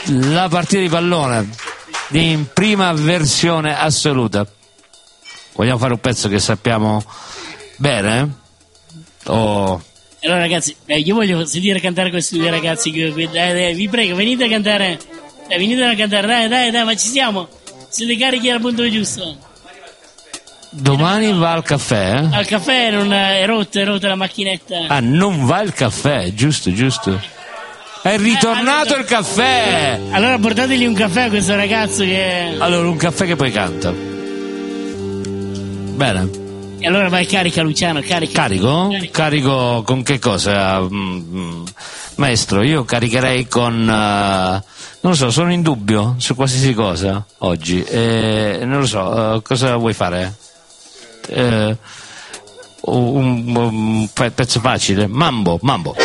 la partita di pallone in prima versione assoluta. Vogliamo fare un pezzo che sappiamo bene? Allora ragazzi, io voglio sentire cantare questi due ragazzi dai, vi prego, venite a cantare, dai, ma ci siamo, siete carichi al punto giusto. Domani va al caffè? Al caffè è rotta la macchinetta. Ah, non va il caffè, giusto. È ritornato il caffè! Allora portategli un caffè a questo ragazzo che... Allora, un caffè che poi canta. Bene. E allora vai, carica Luciano, carica. Carico con che cosa? Maestro, io caricherei con... non lo so, sono in dubbio su qualsiasi cosa oggi. Non lo so, cosa vuoi fare? Un pezzo facile? Mambo.